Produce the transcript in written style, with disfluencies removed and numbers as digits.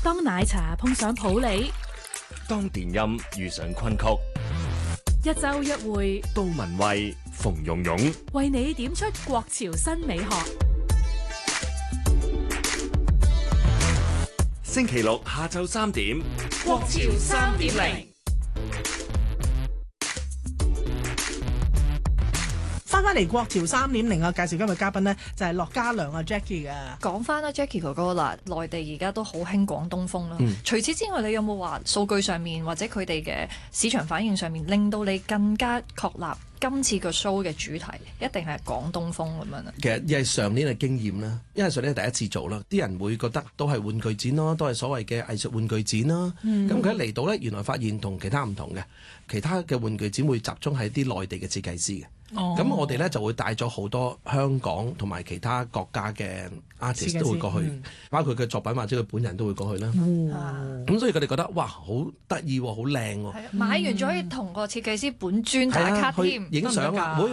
當奶茶碰上普洱， 當電音遇上昆曲， 一周一會， 杜文蔚、馮蓉蓉為你點出國潮新美學。 星期六下晝3點， 國潮3.0。 翻嚟國潮3.0啊！介紹今日嘉賓呢，就係樂嘉良啊 Jackie 嘅。 講翻啦 Jackie 哥哥啦，內地而家都好興廣東風啦。除此之外，你有冇話數據上面或者佢哋嘅市場反應上面，令到你更加確立今次個 show 嘅主題一定係廣東風咁樣啊？ 其實因為上年嘅經驗啦，因為上年係第一次做啦，啲人會覺得都係玩具展咯，都係所謂嘅藝術玩具展啦。咁佢一嚟到呢，原來發現同其他唔同嘅，其他嘅玩具展會集中喺啲內地嘅設計師嘅。咁我哋咧就會帶咗好多香港同埋其他國家嘅 artist 都會過去，包括佢作品或者佢本人都會過去啦。咁所以佢哋覺得哇，好得意喎，好靚喎。 買完仲可以同個設計師本尊打卡添， 影相啊！